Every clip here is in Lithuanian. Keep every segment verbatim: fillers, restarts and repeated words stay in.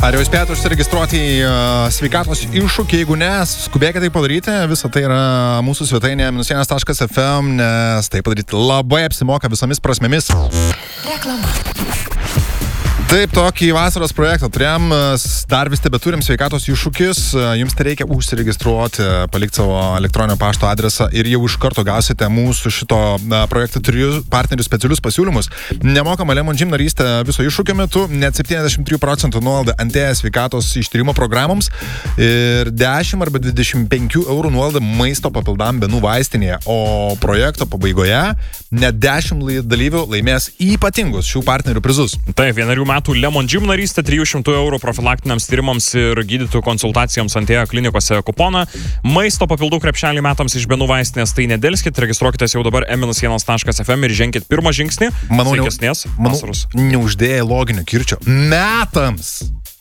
Ar jau spėjote užsiregistruoti į uh, sveikatos iššūkį? Jeigu ne, skubėkite tai padaryti. Visa tai yra mūsų svetainė minus vienas taškas ef em, nes tai padaryti labai apsimoka visomis prasmėmis. Reklama. Taip, tokį vasaros projektą turėjom, dar vis tebeturim sveikatos iššūkis, jums tai reikia užsiregistruoti, palikti savo elektroninio pašto adresą ir jau iš karto gausite mūsų šito projekto trijų partnerių specialius pasiūlymus. Nemokama Lemon Gym narystė viso iššūkio metu, net septyniasdešimt trijų procentų nuolaida Antėja sveikatos ištyrimo programoms ir dešimt arba dvidešimt penkių eurų nuolaida maisto papildam Benų vaistinėje, o projekto pabaigoje net dešimt dalyvių laimės ypatingus šių partnerių prizus. Taip, vienerių metų Lemon Gym narystė, trijų šimtų eurų profilaktiniams tyrimams ir gydytojų konsultacijoms Antėja klinikose kuponą, maisto papildų krepšelį metams iš Benų vaistinės, tai nedelskit, registruokitės jau dabar minus vienas taškas ef em ir ženkit pirmą žingsnį. Manau, sveikesnės vasaros. Neuždėjai loginio kirčio. Metams!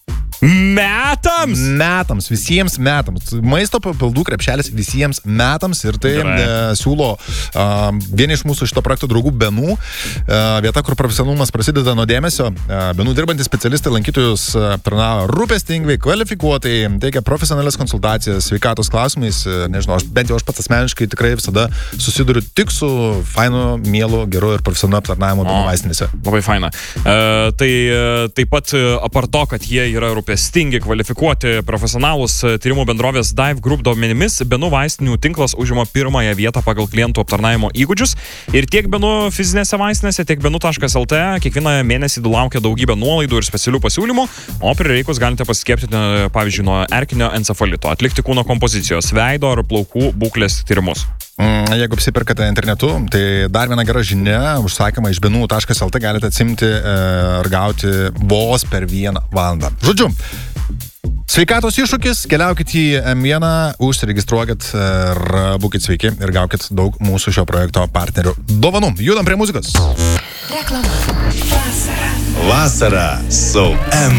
Metams? Metams, visiems metams. Maisto papildų krepšelis visiems metams ir tai e, siūlo e, vieni iš mūsų šito projekto draugų Benų. E, vieta, kur profesionalumas prasideda nuo dėmesio. E, Benų dirbantys specialistai lankytojus aptarnauja rūpestingai, kvalifikuotai, teikia profesionalias konsultacijas sveikatos klausimais. E, nežinau, aš, bent jau aš pats asmeniškai tikrai visada susiduriu tik su fainu, mielu, geru ir profesionaliu aptarnavimu Benų vaistinėse. Labai faina. E, tai taip pat apart to, kad jie yra rūpestingi, stingi kvalifikuoti profesionalus, tyrimų bendrovės Dive Group duomenimis, Benų vaistinių tinklas užima pirmąją vietą pagal klientų aptarnavimo įgūdžius ir tiek Benų fizinėse vaistinėse, tiek Benų taškas el tė kiekvieną mėnesį laukia daugybę nuolaidų ir specialių pasiūlymų, o prireikus galite pasiskiepti, pavyzdžiui, nuo erkinio encefalito, atlikti kūno kompozicijos, veido ar plaukų būklės tyrimus. Jeigu apsiperkate internetu, tai dar viena gera žinia, užsakymą iš benų taškas el tė galite atsimti ir gauti vos per vieną valandą. Žodžiu, sveikatos iššūkis, keliaukit į em vieną, užsiregistruokit ir būkit sveiki ir gaukit daug mūsų šio projekto partnerių dovanų. Judam prie muzikos. Reklama. Vasara. Vasara su M.